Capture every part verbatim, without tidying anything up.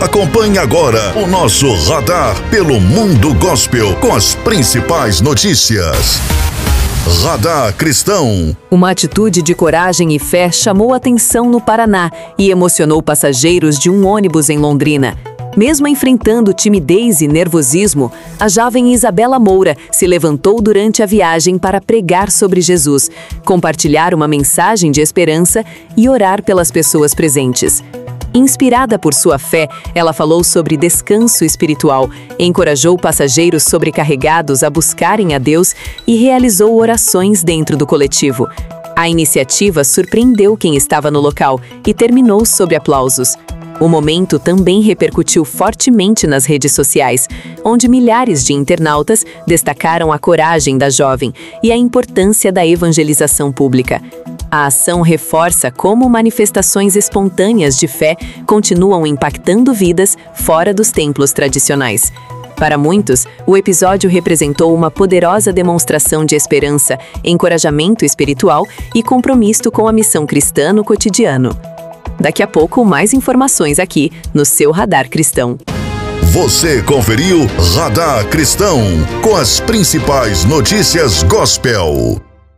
Acompanhe agora o nosso radar pelo mundo gospel com as principais notícias. Radar Cristão. Uma atitude de coragem e fé chamou atenção no Paraná e emocionou passageiros de um ônibus em Londrina. Mesmo enfrentando timidez e nervosismo, a jovem Isabela Moura se levantou durante a viagem para pregar sobre Jesus, compartilhar uma mensagem de esperança e orar pelas pessoas presentes. Inspirada por sua fé, ela falou sobre descanso espiritual, encorajou passageiros sobrecarregados a buscarem a Deus e realizou orações dentro do coletivo. A iniciativa surpreendeu quem estava no local e terminou sob aplausos. O momento também repercutiu fortemente nas redes sociais, onde milhares de internautas destacaram a coragem da jovem e a importância da evangelização pública. A ação reforça como manifestações espontâneas de fé continuam impactando vidas fora dos templos tradicionais. Para muitos, o episódio representou uma poderosa demonstração de esperança, encorajamento espiritual e compromisso com a missão cristã no cotidiano. Daqui a pouco, mais informações aqui no seu Radar Cristão. Você conferiu Radar Cristão com as principais notícias gospel.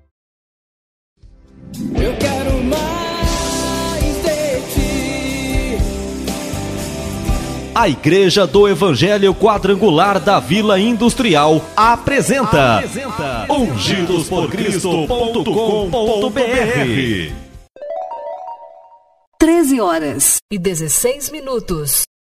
Eu quero mais de ti. A Igreja do Evangelho Quadrangular da Vila Industrial apresenta, apresenta ungidos por cristo ponto com ponto b r. treze horas e dezesseis minutos.